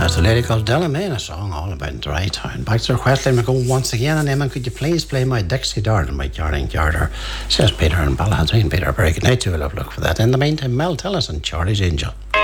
There's a lady called Della May in a song all about Dry Town. Back to her question, we're going once again. And Emma, could you please play my Dixie Darling by Caroline Carter? Says Peter and Balladine. Peter, very good night to you. We'll have a look for that. In the meantime, Mel, tell us on Charlie's Angel.